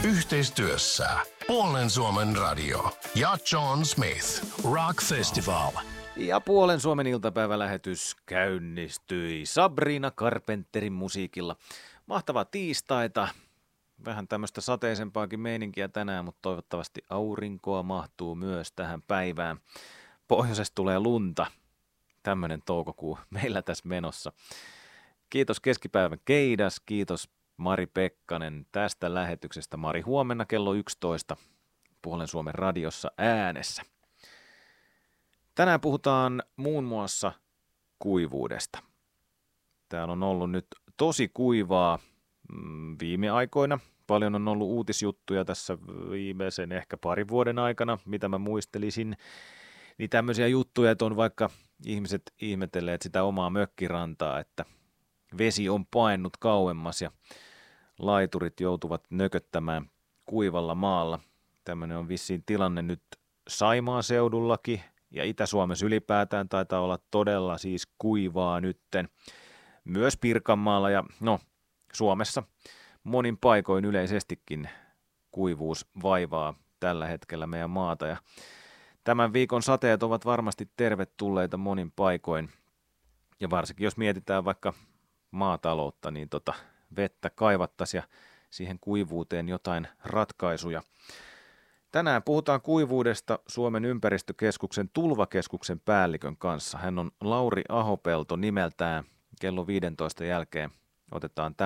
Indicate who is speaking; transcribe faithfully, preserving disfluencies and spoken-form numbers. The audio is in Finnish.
Speaker 1: Yhteistyössä Puolen Suomen radio ja John Smith Rock Festival.
Speaker 2: Ja Puolen Suomen iltapäivälähetys käynnistyi Sabrina Carpenterin musiikilla. Mahtavaa tiistaita. Vähän tämmöistä sateisempaakin meininkiä tänään, mutta toivottavasti aurinkoa mahtuu myös tähän päivään. Pohjoisesta tulee lunta. Tämmöinen toukokuu meillä tässä menossa. Kiitos keskipäivän Keidas, kiitos Mari Pekkanen tästä lähetyksestä. Mari, huomenna kello yksitoista Puolen Suomen radiossa äänessä. Tänään puhutaan muun muassa kuivuudesta. Täällä on ollut nyt tosi kuivaa mm, viime aikoina. Paljon on ollut uutisjuttuja tässä viimeisen ehkä parin vuoden aikana, mitä mä muistelisin. Niin tämmöisiä juttuja, että on vaikka ihmiset ihmetelleet sitä omaa mökkirantaa, että vesi on paennut kauemmas ja laiturit joutuvat nököttämään kuivalla maalla. Tämmöinen on vissiin tilanne nyt Saimaan seudullakin ja Itä-Suomessa ylipäätään taitaa olla todella siis kuivaa nytten. Myös Pirkanmaalla ja no Suomessa monin paikoin yleisestikin kuivuus vaivaa tällä hetkellä meidän maata. Ja tämän viikon sateet ovat varmasti tervetulleita monin paikoin. Ja varsinkin jos mietitään vaikka maataloutta, niin tota vettä kaivattaisiin ja siihen kuivuuteen jotain ratkaisuja. Tänään puhutaan kuivuudesta Suomen ympäristökeskuksen tulvakeskuksen päällikön kanssa. Hän on Lauri Ahopelto nimeltään. Kello viidentoista jälkeen otetaan tämä